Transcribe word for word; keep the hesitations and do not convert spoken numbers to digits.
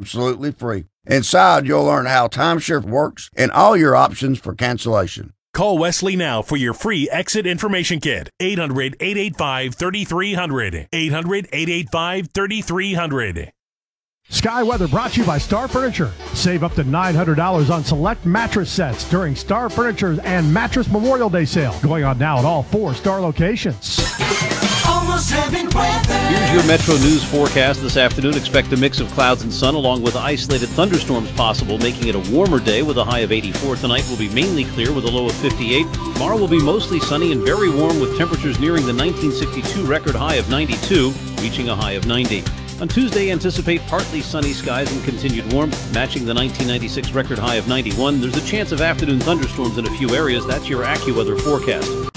absolutely free. Inside, you'll learn how timeshare works and all your options for cancellation. Call Wesley now for your free exit information kit. eight hundred, eight eight five, three three zero zero. eight hundred, eight eight five, three three zero zero. Sky Weather brought to you by Star Furniture. Save up to nine hundred dollars on select mattress sets during Star Furniture's and Mattress Memorial Day sale. Going on now at all four Star locations. Almost heaven weather. Here's your Metro News forecast this afternoon. Expect a mix of clouds and sun along with isolated thunderstorms possible, making it a warmer day with a high of eighty-four. Tonight will be mainly clear with a low of fifty-eight. Tomorrow will be mostly sunny and very warm with temperatures nearing the nineteen sixty-two record high of ninety-two, reaching a high of ninety. On Tuesday, anticipate partly sunny skies and continued warmth, matching the nineteen ninety-six record high of ninety-one. There's a chance of afternoon thunderstorms in a few areas. That's your AccuWeather forecast.